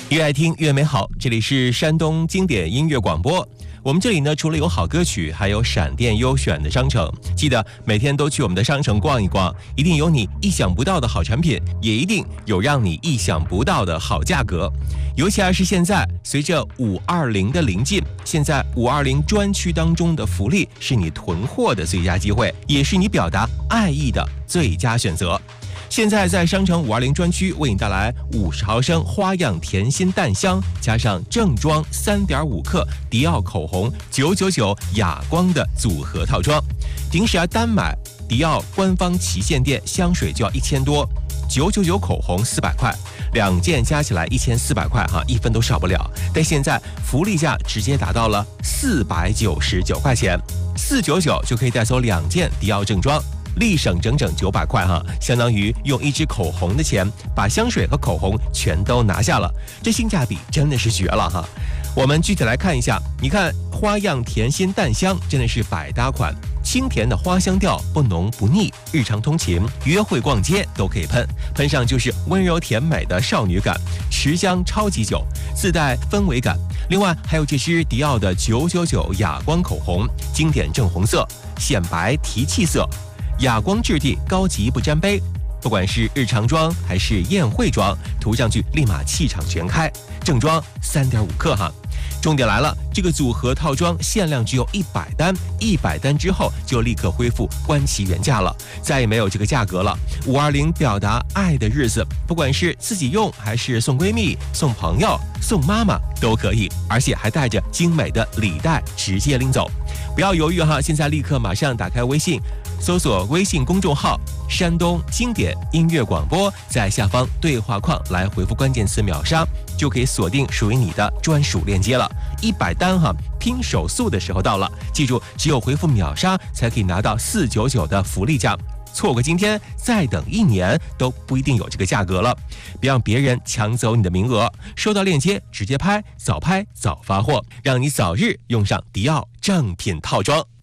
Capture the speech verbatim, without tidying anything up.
越爱听越美好，这里是山东经典音乐广播。我们这里呢，除了有好歌曲，还有闪电优选的商城。记得每天都去我们的商城逛一逛，一定有你意想不到的好产品，也一定有让你意想不到的好价格。尤其是现在，随着五二零的临近，现在五二零专区当中的福利是你囤货的最佳机会，也是你表达爱意的最佳选择。现在在商城五二零专区为你带来五十毫升花样甜心淡香，加上正装三点五克迪奥口红九九九哑光的组合套装。平时啊单买迪奥官方旗舰店香水就要一千多，九九九口红四百块，两件加起来一千四百块哈，一分都少不了。但现在福利价直接达到了四百九十九块钱，四九九就可以带走两件迪奥正装。立省整整九百块哈，相当于用一支口红的钱把香水和口红全都拿下了，这性价比真的是绝了哈。我们具体来看一下，你看花样甜心淡香真的是百搭款，清甜的花香调，不浓不腻，日常通勤、约会逛街都可以喷，喷上就是温柔甜美的少女感，持香超级久，自带氛围感。另外还有这支迪奥的九九九哑光口红，经典正红色，显白提气色。哑光质地，高级不沾杯，不管是日常妆还是宴会妆，涂上去立马气场全开。正装 三点五克哈。重点来了，这个组合套装限量只有一百单，一百单之后就立刻恢复官旗原价了，再也没有这个价格了。五二零表达爱的日子，不管是自己用还是送闺蜜、送朋友、送妈妈都可以，而且还带着精美的礼袋直接拎走。不要犹豫哈，现在立刻马上打开微信，搜索微信公众号山东经典音乐广播，在下方对话框来回复关键词秒杀，就可以锁定属于你的专属链接了。一百单哈，拼手速的时候到了，记住只有回复秒杀才可以拿到四九九的福利价，错过今天再等一年都不一定有这个价格了。别让别人抢走你的名额，收到链接直接拍，早拍早发货，让你早日用上迪奥正品套装。